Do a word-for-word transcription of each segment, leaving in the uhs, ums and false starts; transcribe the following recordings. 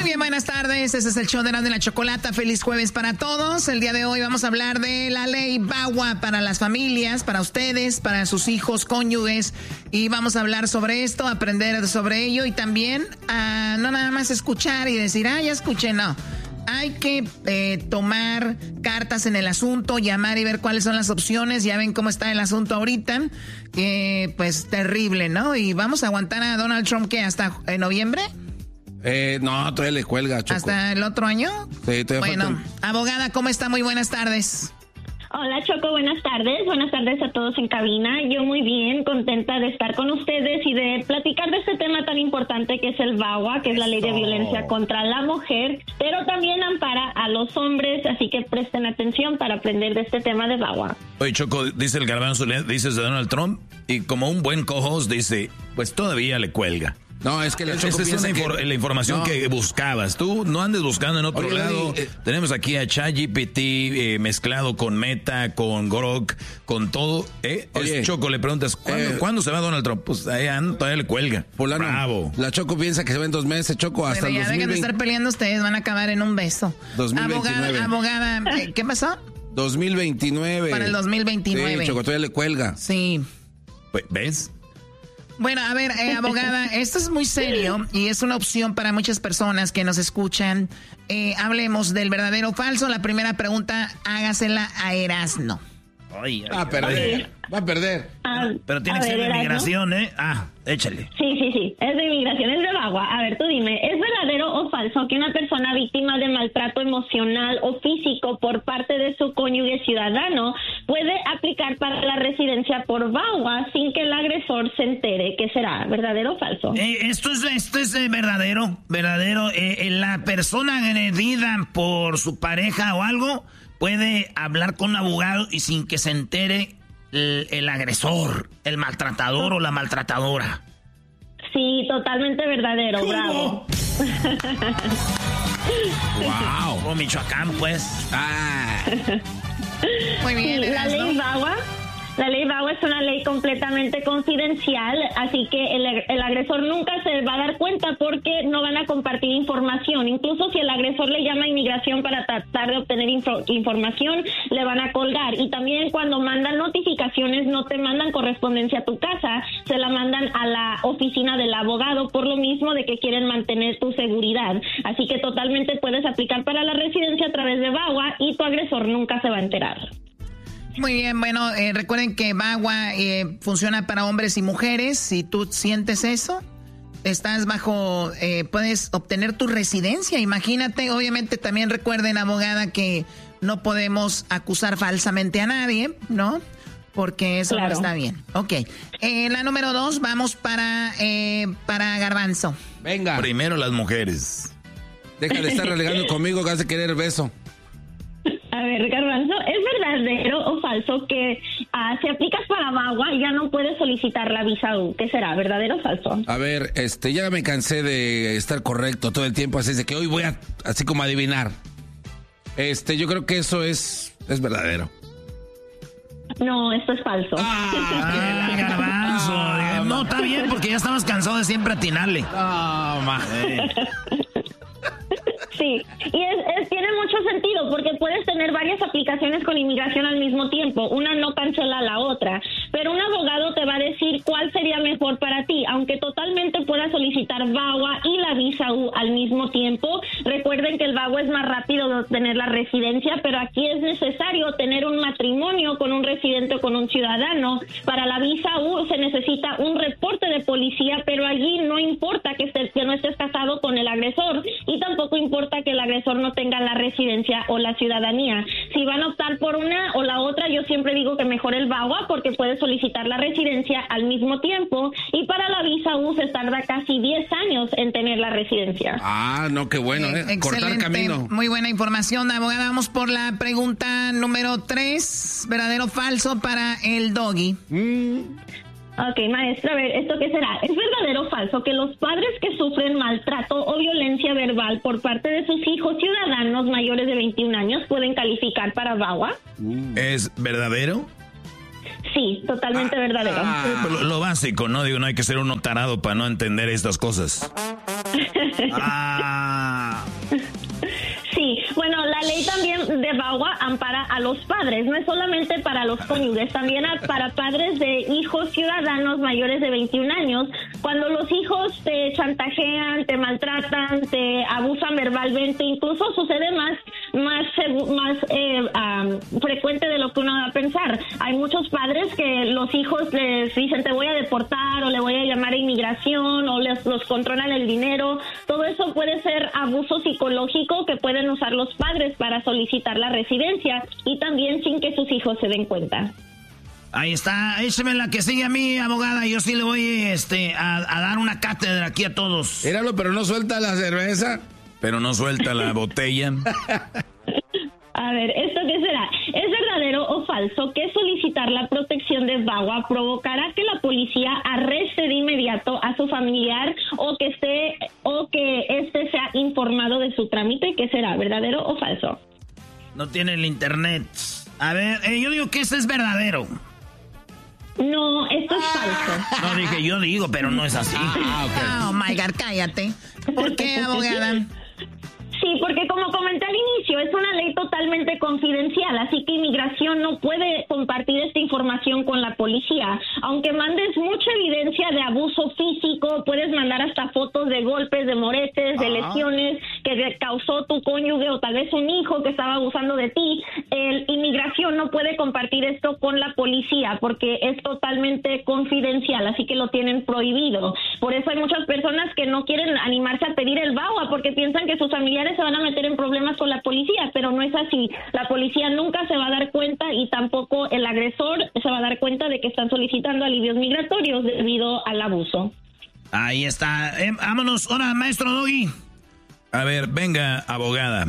bien, buenas tardes. Este es el show de la, de la Chocolata. Feliz jueves para todos. El día de hoy vamos a hablar de la ley V A W A para las familias, para ustedes, para sus hijos, cónyuges. Y vamos a hablar sobre esto, aprender sobre ello y también a no nada más escuchar y decir, ah, ya escuché, no. Hay que eh, tomar cartas en el asunto, llamar y ver cuáles son las opciones. Ya ven cómo está el asunto ahorita. Eh, pues terrible, ¿no? Y vamos a aguantar a Donald Trump, ¿qué? ¿Hasta eh, noviembre? Eh, no, todavía le cuelga, Choco. ¿Hasta el otro año? Sí, todavía Bueno, falta... abogada, ¿cómo está? Muy buenas tardes. Hola, Choco, buenas tardes. Buenas tardes a todos en cabina. Yo muy bien, contenta de estar con ustedes y de platicar de este tema tan importante que es el V A W A, que es la ley de violencia contra la mujer, pero también ampara a los hombres, así que presten atención para aprender de este tema de V A W A. Oye, Choco, dice el garbanzo, dices de Donald Trump, y como un buen co-host dice, pues todavía le cuelga. No, es que la Esa es una infor- que... la información no. que buscabas. Tú no andes buscando en otro Oye, lado. eh, Tenemos aquí a ChatGPT eh, mezclado con Meta, con Grok, con todo. ¿Eh? Oye, es Choco, le preguntas, ¿cuándo, eh, ¿cuándo se va Donald Trump? Pues ahí anda, todavía le cuelga. Fulano, Bravo. La Choco piensa que se va en dos meses, Choco, hasta Bueno, el ya dos mil veinte. dejen de estar peleando ustedes, van a acabar en un beso. dos mil veintinueve. Abogada, abogada, ¿qué pasó? dos mil veintinueve. Para el dos mil veintinueve. Sí, Choco, todavía le cuelga. Sí. Pues, ¿ves? Bueno, a ver, eh, abogada, esto es muy serio y es una opción para muchas personas que nos escuchan. Eh, hablemos del verdadero o falso. La primera pregunta, hágasela a Erasno. Ay, ay, Va a perder, va a perder. Ah, Pero tiene a que ser ver, de Erasmo. migración, ¿eh? Ah, échale. Sí, sí, sí, es de inmigración, es de V A W A. A ver, tú dime, ¿es verdadero o falso que una persona víctima de maltrato emocional o físico por parte de su cónyuge ciudadano puede aplicar para la residencia por V A W A sin que el agresor se entere? ¿Qué será? ¿Verdadero o falso? Eh, esto es, esto es eh, verdadero, verdadero. Eh, eh, la persona agredida por su pareja o algo puede hablar con un abogado y sin que se entere el, el agresor, el maltratador o la maltratadora. Sí, totalmente verdadero, ¿Cómo? bravo. Wow. O Michoacán, pues. Ah. Muy bien, Sí, la Erasno. ley V A W A, la ley V A W A es una ley completamente confidencial, así que el, el agresor nunca se va a dar cuenta porque no van a compartir información. Incluso si el agresor le llama a inmigración para tratar de obtener info, información, le van a colgar. Y también cuando mandan notificaciones, no te mandan correspondencia a tu casa, se la mandan a la oficina del abogado por lo mismo de que quieren mantener tu seguridad. Así que totalmente puedes aplicar para la residencia a través de V A W A y tu agresor nunca se va a enterar. Muy bien, bueno, eh, recuerden que V A W A eh, funciona para hombres y mujeres. Si tú sientes eso, estás bajo, eh, puedes obtener tu residencia. Imagínate, obviamente también recuerden, abogada, que no podemos acusar falsamente a nadie, ¿no? Porque eso Claro. no está bien. Ok, eh, la número dos, vamos para, eh, para Garbanzo. Venga, Primero las mujeres. deja de estar relegando conmigo que has de querer beso. A ver, Garbanzo, ¿es verdadero o falso que uh, si aplicas para V A W A ya no puedes solicitar la visa U? ¿Qué será? ¿Verdadero o falso? A ver, este, ya me cansé de estar correcto todo el tiempo, así es de que hoy voy a, así como adivinar. Este, yo creo que eso es, es verdadero. No, esto es falso. Ah, garbanzo. Ah, no, está bien porque ya estamos cansados de siempre atinarle. No, ma. Sí, y es, es- tiene mucho sentido porque puedes tener varias aplicaciones con inmigración al mismo tiempo. Una no cancela a la otra, pero un abogado te va a decir cuál sería mejor para ti, aunque totalmente puedas solicitar V A W A y la visa U al mismo tiempo. Recuerden que el V A W A es más rápido de obtener la residencia, pero aquí es necesario tener un matrimonio con un residente o con un ciudadano. Para la visa U se necesita un reporte de policía, pero allí no importa que, estés, que no estés casado con el agresor y tampoco importa que el agresor no tenga la residencia o la ciudadanía. Si van a optar por una o la otra, yo siempre digo que mejor el V A W A porque puedes solicitar la residencia al mismo tiempo, y para la visa U se tarda casi diez años en tener la residencia. Ah, no, qué bueno, ¿eh? Eh, Cortar excelente, camino. muy buena información, abogada. Vamos por la pregunta número tres, verdadero o falso para el doggy. Mm. Ok, maestra, a ver, ¿esto qué será? ¿Es verdadero o falso que los padres que sufren maltrato o violencia verbal por parte de sus hijos ciudadanos mayores de veintiún años pueden calificar para V A W A? ¿Es verdadero? Sí, totalmente verdadero. Ah. Lo, lo básico, ¿no? Digo, no hay que ser uno tarado para no entender estas cosas. Ah. Sí, bueno, la ley también de VAWA ampara a los padres, no es solamente para los cónyuges, también a, para padres de hijos ciudadanos mayores de veintiún años. Cuando los hijos te chantajean, te maltratan, te abusan verbalmente, incluso sucede más más más eh, um, frecuente de lo que uno va a pensar. Hay muchos padres que los hijos les dicen te voy a deportar o le voy a llamar a inmigración o les los controlan el dinero. Todo eso puede ser abuso psicológico que pueden usar los padres para solicitar la residencia y también sin que sus hijos se den cuenta. Ahí está, écheme la que sigue a mí, abogada. Yo sí le voy este, a, a dar una cátedra aquí a todos. Míralo, pero no suelta la cerveza. Pero no suelta la botella. A ver, ¿esto qué será? ¿Es verdadero o falso que solicitar la protección de VAWA provocará que la policía arreste de inmediato a su familiar o que esté o que éste sea informado de su trámite? ¿Qué será? ¿Verdadero o falso? No tiene el internet. A ver, eh, yo digo que este es verdadero. No, esto es falso. No, dije, yo digo, pero no es así. Ah, okay. Oh, my God, cállate. ¿Por qué, abogada? Sí, porque como comenté al inicio, es una ley totalmente confidencial, así que inmigración no puede compartir esta información con la policía. Aunque mandes mucha evidencia de abuso físico, puedes mandar hasta fotos de golpes, de moretes, de lesiones que causó tu cónyuge o tal vez un hijo que estaba abusando de ti. El inmigración no puede compartir esto con la policía porque es totalmente confidencial, así que lo tienen prohibido. Por eso hay muchas personas que no quieren animarse a pedir el VAWA porque piensan que sus familiares se van a meter en problemas con la policía, pero no es así. La policía nunca se va a dar cuenta y tampoco el agresor se va a dar cuenta de que están solicitando alivios migratorios debido al abuso. Ahí está. Eh, vámonos. Hola, maestro Doggy. A ver, venga, abogada.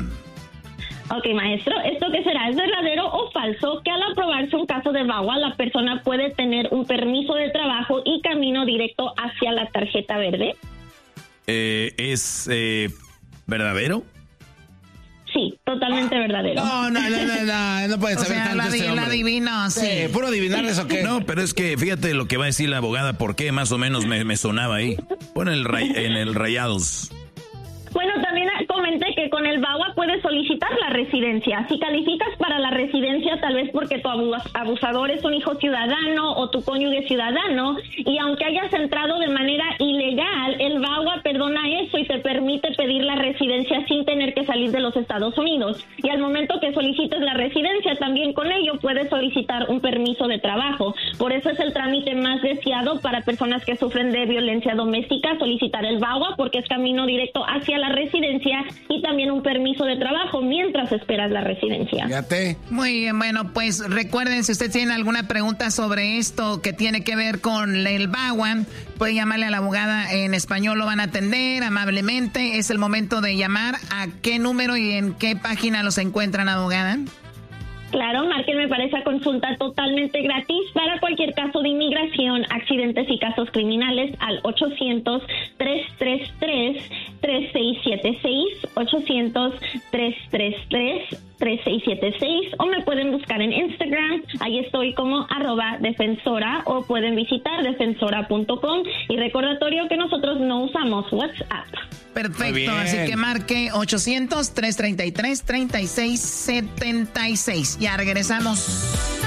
Ok, maestro, ¿esto qué será? ¿Es verdadero o falso que al aprobarse un caso de VAWA la persona puede tener un permiso de trabajo y camino directo hacia la tarjeta verde? Eh, ¿Es eh, verdadero? Sí, totalmente verdadero. No, no, no, no, no, no puede O saber sea, tanto la, este di- hombre. la adivino, sí. Sí, puro adivinar eso que. No, pero es que fíjate lo que va a decir la abogada, por qué más o menos me, me sonaba ahí. Pon el ray- en el Rayados. Bueno, también comenté que con el VAWA puedes solicitar la residencia. Si calificas para la residencia, tal vez porque tu abus- abusador es un hijo ciudadano o tu cónyuge ciudadano, y aunque hayas entrado de manera ilegal, el VAWA perdona eso y te permite pedir la residencia sin tener que salir de los Estados Unidos. Y al momento que solicites la residencia, también con ello puedes solicitar un permiso de trabajo. Por eso es el trámite más deseado para personas que sufren de violencia doméstica, solicitar el VAWA, porque es camino directo hacia la residencia y también un permiso de trabajo mientras esperas la residencia. Fíjate. Muy bien, bueno, pues recuerden, si usted tiene alguna pregunta sobre esto que tiene que ver con el VAWA, puede llamarle a la abogada en español, lo van a atender amablemente. Es el momento de llamar. ¿A qué número y en qué página los encuentran, abogada? Claro, márquenme para esa consulta totalmente gratis para cualquier caso de inmigración, accidentes y casos criminales al ochocientos, trescientos treinta y tres, treinta y seis setenta y seis, ochocientos, trescientos treinta y tres, treinta y seis setenta y seis, o me pueden buscar en Instagram, ahí estoy como arroba defensora, o pueden visitar defensora punto com, y recordatorio que nosotros no usamos WhatsApp. Perfecto, así que marque ochocientos, trescientos treinta y tres, treinta y seis setenta y seis. Ya regresamos.